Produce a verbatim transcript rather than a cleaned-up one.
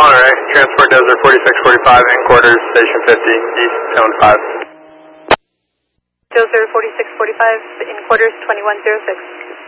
Monterey, transport Desert forty-six forty-five, in quarters, station fifty, east, zone five. Desert forty-six forty-five, in quarters twenty-one oh six.